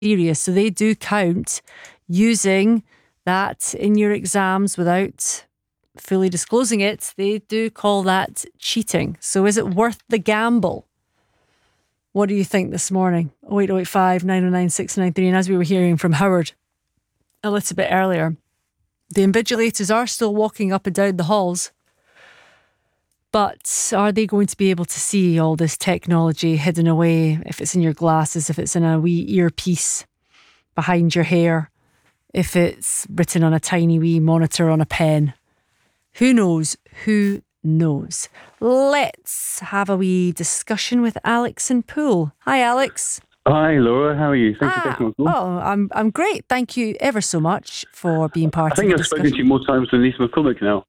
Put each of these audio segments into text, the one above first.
serious. So they do count using that in your exams without fully disclosing it. They do call that cheating. So is it worth the gamble? What do you think this morning? 08085 909 693. And as we were hearing from Howard a little bit earlier, the invigilators are still walking up and down the halls. But are they going to be able to see all this technology hidden away, if it's in your glasses, if it's in a wee earpiece behind your hair, if it's written on a tiny wee monitor on a pen? Who knows? Who knows? Let's have a wee discussion with Alex in Poole. Hi, Alex. Hi, Laura. How are you? Thanks for taking my call. Oh, I'm great. Thank you ever so much for being part of the discussion. I think I've spoken to you more times than Lisa McCormick now.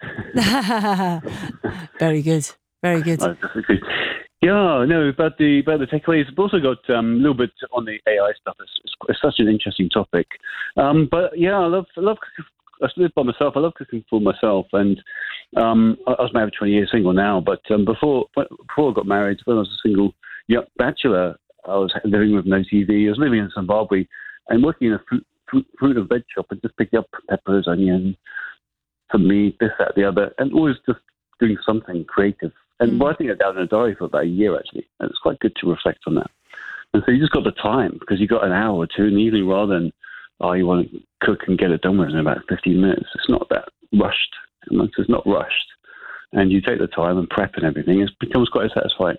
Very good. Very good. Yeah, no, about the takeaways. I've also got a little bit on the AI stuff. It's such an interesting topic. But yeah, I live by myself. I love cooking for myself, and I was married 20 years, single now. But before I got married, when I was a single young bachelor, I was living with no TV. I was living in Zimbabwe and working in a fruit and veg shop and just picking up peppers, onions, some meat, this, that, the other, and always just doing something creative. And writing it down in a diary for about a year, actually. And it's quite good to reflect on that. And so you just got the time, because you got an hour or two in the evening rather than, you want to cook and get it done with in about 15 minutes. It's not that rushed. It's not rushed. And you take the time and prep and everything. It becomes quite satisfying.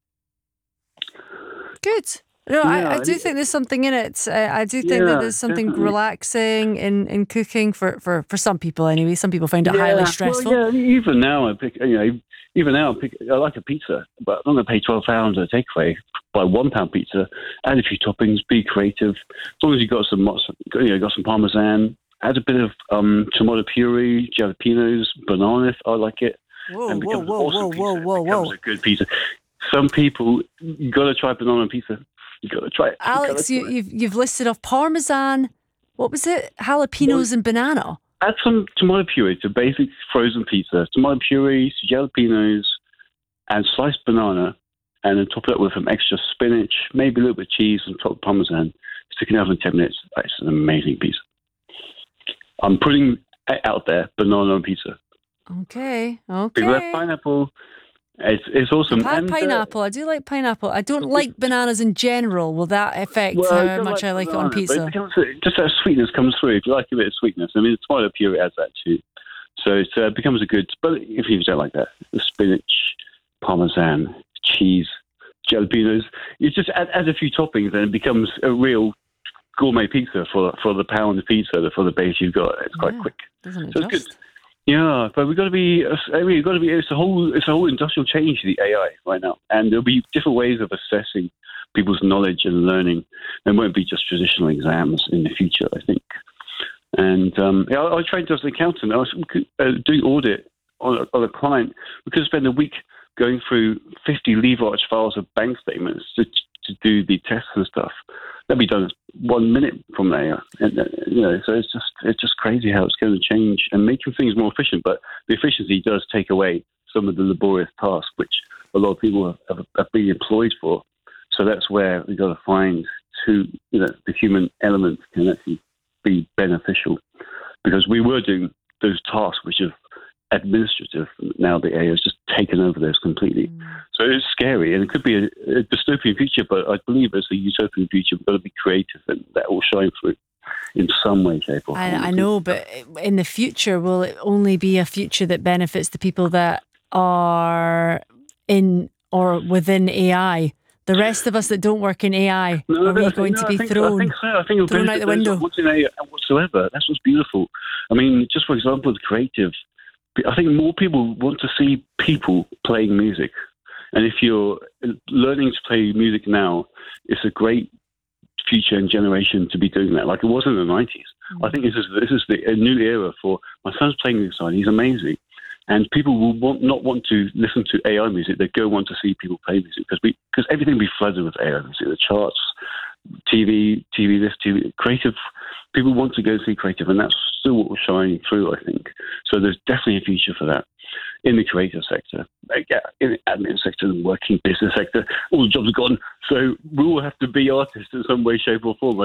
Good. No, yeah, I do think there's something in it. I do think that there's something definitely relaxing in cooking for some people anyway. Some people find it highly stressful. Well, even now I like a pizza, but I'm not going to pay £12 a takeaway. Buy £1 pizza, add a few toppings, be creative. As long as you got some parmesan, add a bit of tomato puree, jalapenos, banana. I like it. Whoa, and becomes whoa. a good pizza. Some people, you got to try banana pizza. You got to try it. Alex, you've listed off parmesan. What was it? Jalapenos and banana. Add some tomato puree to basic frozen pizza. Tomato puree, jalapenos, and sliced banana, and then top it up with some extra spinach, maybe a little bit of cheese and top parmesan. Stick it in the oven in 10 minutes. That's an amazing pizza. I'm putting out there banana on pizza. Okay. People have pineapple. It's awesome. I've had pineapple. I do like pineapple. I don't like bananas in general. Will that affect how much I like it on pizza? Just that sweetness comes through. If you like a bit of sweetness, I mean, the tomato puree adds that too. So it becomes a good. But if you don't like that, the spinach, parmesan, cheese, jalapenos, you just add a few toppings, and it becomes a real gourmet pizza for the pound of pizza for the base you've got. It's quite quick. Doesn't it so it's good. Yeah, but we've got to be. It's a whole industrial change to the AI right now, and there'll be different ways of assessing people's knowledge and learning. It won't be just traditional exams in the future, I think. And I trained as an accountant. I was doing audit on a client. We could spend a week going through 50 Leave-Arch files of bank statements to do the tests and stuff. That'd be done in 1 minute from there. And, so it's just crazy how it's going to change and making things more efficient. But the efficiency does take away some of the laborious tasks, which a lot of people have been employed for. So that's where we've got to find the human element can actually be beneficial, because we were doing those tasks which are administrative. Now the AI has just taken over those completely. So it's scary, and it could be a dystopian future, but I believe it's a utopian future. We've got to be creative, and that will shine through in some way, shape, or form. I know, but in the future, will it only be a future that benefits the people that are in or within AI? The rest of us that don't work in AI, are we going to be thrown out the window? What's in AI whatsoever. That's what's beautiful. I mean, just for example, the creative. I think more people want to see people playing music. And if you're learning to play music now, it's a great future and generation to be doing that, like it was in the 90s. I think this is a new era for my son's playing the guitar. He's amazing. And people will not want to listen to AI music. They go want to see people play music because everything will be flooded with AI music. The charts, TV, creative. People want to go see creative, and that's still what will shine through, I think. So there's definitely a future for that in the creative sector. In the admin sector, the working business sector, all the jobs are gone. So we all have to be artists in some way, shape or form.